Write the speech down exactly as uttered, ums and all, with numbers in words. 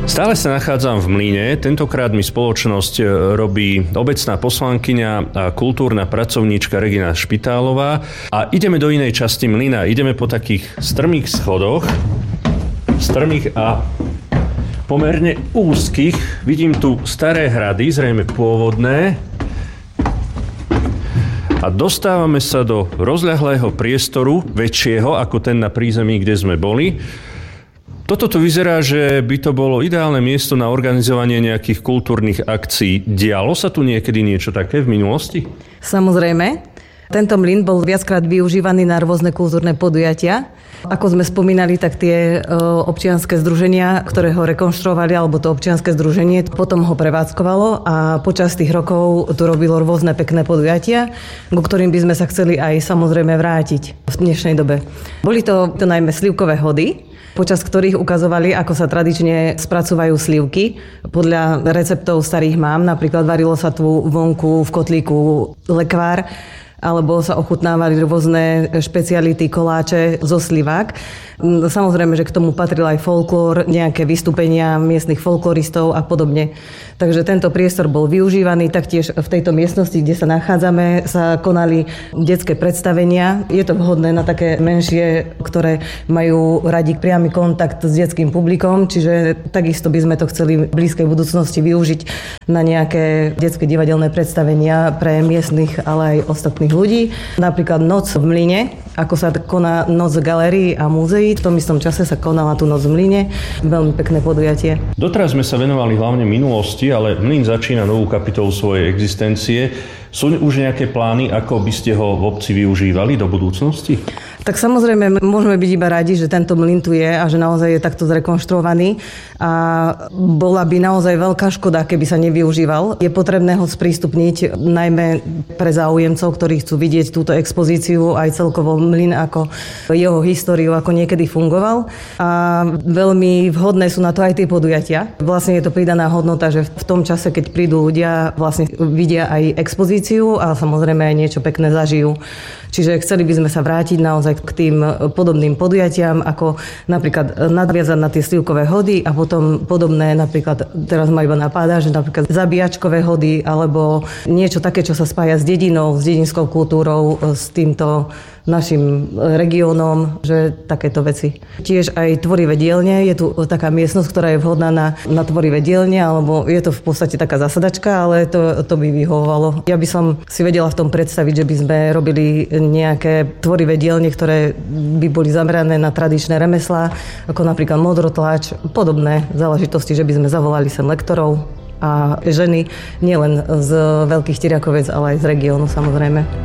Stále sa nachádzam v Mlyne, tentokrát mi spoločnosť robí obecná poslankyňa a kultúrna pracovníčka Regina Špitálová a ideme do inej časti Mlyna, ideme po takých strmých schodoch, strmých a pomerne úzkých. Vidím tu staré hrady, zrejme pôvodné, a dostávame sa do rozľahlého priestoru, väčšieho ako ten na prízemí, kde sme boli. Toto tu vyzerá, že by to bolo ideálne miesto na organizovanie nejakých kultúrnych akcií. Dialo sa tu niekedy niečo také v minulosti? Samozrejme. Tento mlyn bol viackrát využívaný na rôzne kultúrne podujatia. Ako sme spomínali, tak tie občianske združenia, ktoré ho rekonštruovali, alebo to občianske združenie, potom ho prevádzkovalo a počas tých rokov tu robilo rôzne pekné podujatia, ku ktorým by sme sa chceli aj samozrejme vrátiť v dnešnej dobe. Boli to, to najmä slivkové hody, počas ktorých ukazovali, ako sa tradične spracúvajú slivky. Podľa receptov starých mám, napríklad varilo sa tu vonku v kotlíku lekvár, alebo sa ochutnávali rôzne špeciality, koláče zo slivák. Samozrejme, že k tomu patril aj folklór, nejaké vystúpenia miestnych folkloristov a podobne. Takže tento priestor bol využívaný. Taktiež v tejto miestnosti, kde sa nachádzame, sa konali detské predstavenia. Je to vhodné na také menšie, ktoré majú radi priamy kontakt s detským publikom, čiže takisto by sme to chceli v blízkej budúcnosti využiť na nejaké detské divadelné predstavenia pre miestnych, ale aj ostatných ľudí. Napríklad Noc v Mlyne, ako sa koná Noc galérií a múzeí. V tom istom čase sa konala tu Noc v Mlyne. Veľmi pekné podujatie. Doteraz sme sa venovali hlavne minulosti, ale Mlyn začína novú kapitolu svojej existencie. Sú už nejaké plány, ako by ste ho v obci využívali do budúcnosti? Tak samozrejme, môžeme byť iba radi, že tento mlyn tu je a že naozaj je takto zrekonštruovaný. A bola by naozaj veľká škoda, keby sa nevyužíval. Je potrebné ho sprístupniť najmä pre záujemcov, ktorí chcú vidieť túto expozíciu, aj celkovo mlyn ako jeho históriu, ako niekedy fungoval. A veľmi vhodné sú na to aj tie podujatia. Vlastne je to pridaná hodnota, že v tom čase, keď prídu ľudia, vlastne vidia aj expozíciu a samozrejme aj niečo pekné zažijú. Čiže chceli by sme sa vrátiť naozaj k tým podobným podujatiam, ako napríklad nadviazať na tie slivkové hody a potom podobné, napríklad teraz ma iba napáda, že napríklad zabíjačkové hody alebo niečo také, čo sa spája s dedinou, s dedinskou kultúrou, s týmto našim regiónom, že takéto veci. Tiež aj tvorivé dielne, je tu taká miestnosť, ktorá je vhodná na, na tvorivé dielne, alebo je to v podstate taká zasadačka, ale to, to by vyhovovalo. Ja by som si vedela v tom predstaviť, že by sme robili nejaké tvorivé dielne, ktoré by boli zamerané na tradičné remeslá, ako napríklad modrotlač, podobné záležitosti, že by sme zavolali sem lektorov a ženy, nielen z Veľkých Tiriakoviec, ale aj z regiónu samozrejme.